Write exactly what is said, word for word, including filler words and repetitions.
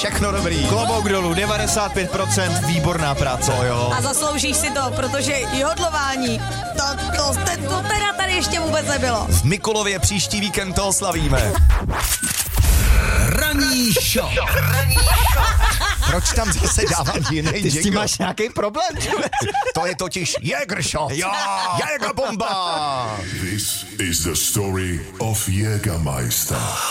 všechno dobrý. Klobouk dolů, devadesát pět procent, výborná práce. To jo. A zasloužíš si to, protože jodlování, to, to, to, to teda tady ještě vůbec nebylo. V Mikulově příští víkend to oslavíme. Ranní show. Proč tam zase dávám jiný Ty s tím jingle? máš nějaký problém? To je totiž Jägershot. Jo. Jägerbomba. This is the story of Jägermeister.